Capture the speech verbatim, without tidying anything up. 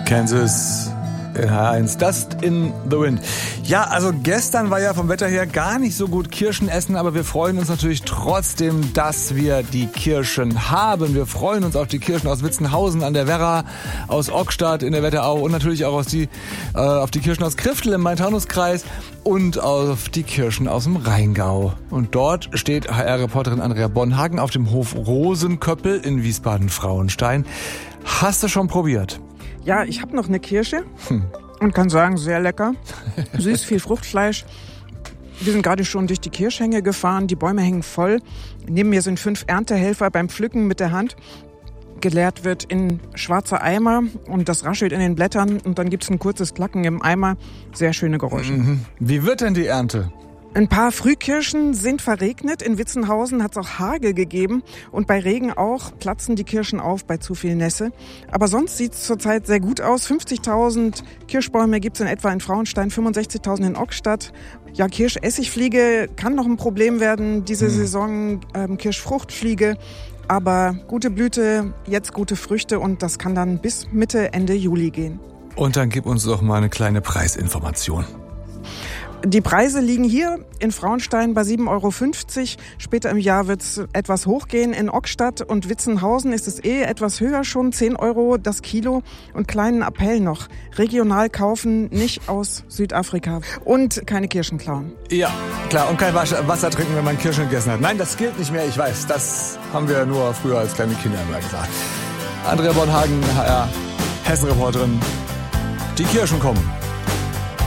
Kansas in H eins, Dust in the Wind. Ja, also gestern war ja vom Wetter her gar nicht so gut Kirschen essen, aber wir freuen uns natürlich trotzdem, dass wir die Kirschen haben. Wir freuen uns auf die Kirschen aus Witzenhausen an der Werra, aus Ockstadt in der Wetterau und natürlich auch aus die, äh, auf die Kirschen aus Kriftel im Main-Taunus-Kreis und auf die Kirschen aus dem Rheingau. Und dort steht H R-Reporterin Andrea Bonhagen auf dem Hof Rosenköppel in Wiesbaden-Frauenstein. Hast du schon probiert? Ja, ich habe noch eine Kirsche Hm. und kann sagen, sehr lecker. Süß, viel Fruchtfleisch. Wir sind gerade schon durch die Kirschhänge gefahren, die Bäume hängen voll. Neben mir sind fünf Erntehelfer beim Pflücken mit der Hand. Geleert wird in schwarze Eimer und das raschelt in den Blättern und dann gibt's ein kurzes Klacken im Eimer. Sehr schöne Geräusche. Mhm. Wie wird denn die Ernte? Ein paar Frühkirschen sind verregnet. In Witzenhausen hat es auch Hagel gegeben. Und bei Regen auch platzen die Kirschen auf bei zu viel Nässe. Aber sonst sieht es zurzeit sehr gut aus. fünfzigtausend Kirschbäume gibt es in etwa in Frauenstein, fünfundsechzigtausend in Ockstadt. Ja, Kirschessigfliege kann noch ein Problem werden diese hm. Saison. Ähm, Kirschfruchtfliege. Aber gute Blüte, jetzt gute Früchte. Und das kann dann bis Mitte, Ende Juli gehen. Und dann gib uns doch mal eine kleine Preisinformation. Die Preise liegen hier in Frauenstein bei sieben Euro fünfzig. Später im Jahr wird es etwas hochgehen. In Ockstadt und Witzenhausen ist es eh etwas höher, schon zehn Euro das Kilo. Und kleinen Appell noch, regional kaufen, nicht aus Südafrika. Und keine Kirschen klauen. Ja, klar. Und kein Wasser trinken, wenn man Kirschen gegessen hat. Nein, das gilt nicht mehr, ich weiß. Das haben wir nur früher als kleine Kinder immer gesagt. Andrea Bonhagen, H R, Hessen-Reporterin. Die Kirschen kommen.